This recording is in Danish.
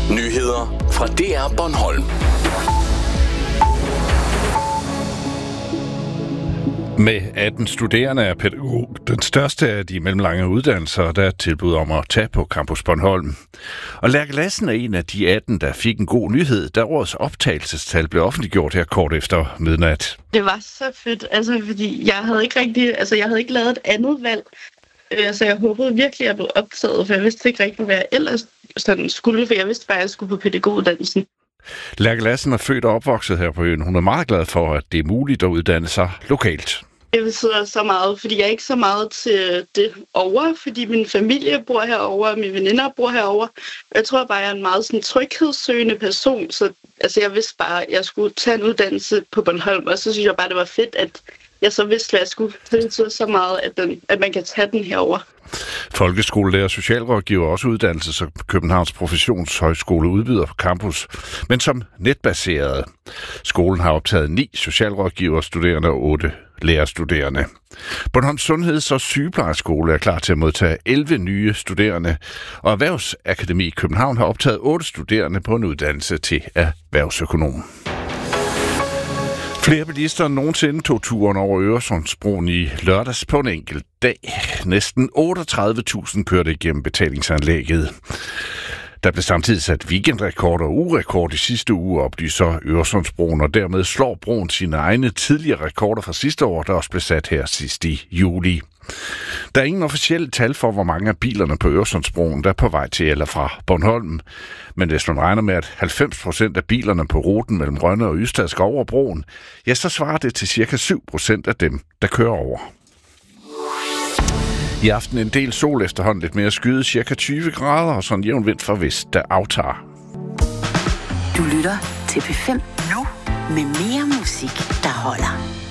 Nyheder fra DR Bornholm. Med 18 studerende er pædagog den største af de mellemlange uddannelser, der er tilbud om at tage på Campus Bornholm. Og Lærke Lassen er en af de 18, der fik en god nyhed, da årets optagelsestal blev offentliggjort her kort efter midnat. Det var så fedt, fordi jeg havde ikke lavet et andet valg. Så jeg håbede virkelig, at jeg blev optaget, for jeg vidste ikke rigtig, hvad jeg ellers sådan skulle, for jeg vidste bare, at jeg skulle på pædagoguddannelsen. Lærke Lassen er født og opvokset her på øen. Hun er meget glad for, at det er muligt at uddanne sig lokalt. Jeg betyder så meget, fordi jeg er ikke så meget til det over, fordi min familie bor herovre, og mine veninder bor herovre. Jeg tror bare, jeg er en meget sådan tryghedssøgende person, så jeg vidste bare, at jeg skulle tage en uddannelse på Bornholm, og så synes jeg bare, det var fedt, at jeg så vidste, hvad jeg skulle. Det betyder så meget, at man kan tage den herover. Folkeskolelærer og socialrådgiver også uddannelse, som Københavns Professionshøjskole udbyder på campus, men som netbaseret. Skolen har optaget 9 socialrådgiverstuderende og 8 lærerstuderende. Bornholms Sundheds- og Sygeplejerskole er klar til at modtage 11 nye studerende, og Erhvervsakademi i København har optaget 8 studerende på en uddannelse til erhvervsøkonom. Flere bilister end nogensinde tog turen over Øresundsbroen i lørdags på en enkelt dag. Næsten 38.000 kørte igennem betalingsanlægget. Der blev samtidig sat weekendrekord og ugerekord i sidste uge, oplyser Øresundsbroen, og dermed slår broen sine egne tidligere rekorder fra sidste år, der også blev sat her sidst i juli. Der er ingen officielle tal for, hvor mange af bilerne på Øresundsbroen, der er på vej til eller fra Bornholm. Men hvis man regner med, at 90% af bilerne på ruten mellem Rønne og Ystad skal over broen, ja, så svarer det til ca. 7% af dem, der kører over. I aften en del sol, efterhånden lidt mere skyde, ca. 20 grader og sådan jævn vind fra vest, der aftager. Du lytter til P5 nu med mere musik, der holder.